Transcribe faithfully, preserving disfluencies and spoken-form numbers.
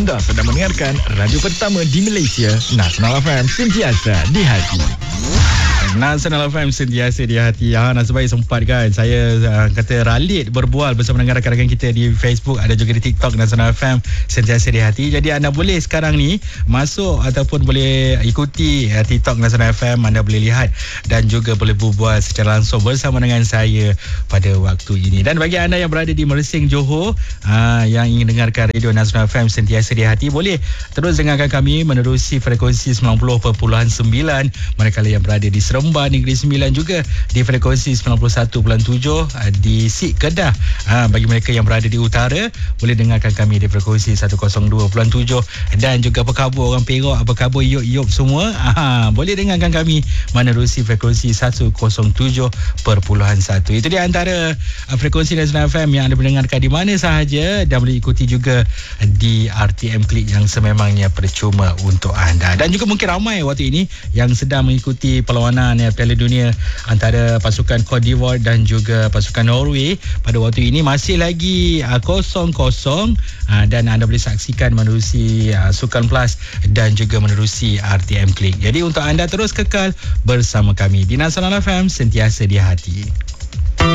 Anda sedang mendengarkan radio pertama di Malaysia, Nasional F M, sentiasa di hati. Nasional F M, sentiasa di hati. Ha, nasib baik sempat kan saya uh, kata ralit berbual bersama dengan rakan-rakan kita di Facebook, ada juga di TikTok Nasional F M, sentiasa di hati. Jadi anda boleh sekarang ni masuk ataupun boleh ikuti uh, TikTok Nasional F M. Anda boleh lihat dan juga boleh berbual secara langsung bersama dengan saya pada waktu ini. Dan bagi anda yang berada di Mersing, Johor, uh, yang ingin dengarkan radio Nasional F M sentiasa di hati, boleh terus dengarkan kami menerusi frekuensi sembilan puluh perpuluhan sembilan. Mereka yang berada di Seremban Negeri Sembilan, juga di frekuensi sembilan puluh satu perpuluhan tujuh di Sik Kedah. Ha, bagi mereka yang berada di utara, boleh dengarkan kami di frekuensi seratus dua perpuluhan tujuh. Dan juga apa khabar orang Perak, apa khabar Yop-Yop semua, ha, boleh dengarkan kami menerusi frekuensi seratus tujuh perpuluhan satu. Itu dia antara frekuensi Nasional F M yang anda mendengarkan di mana sahaja, dan boleh ikuti juga di R T M Klik yang sememangnya percuma untuk anda. Dan juga mungkin ramai waktu ini yang sedang mengikuti perlawanan ya, Piala Dunia antara pasukan Cote d'Ivoire dan juga pasukan Norway. Pada waktu ini masih lagi uh, kosong kosong, uh, dan anda boleh saksikan menerusi uh, Sukan Plus dan juga menerusi R T M Klik. Jadi untuk anda terus kekal bersama kami di Nasional F M, sentiasa di hati.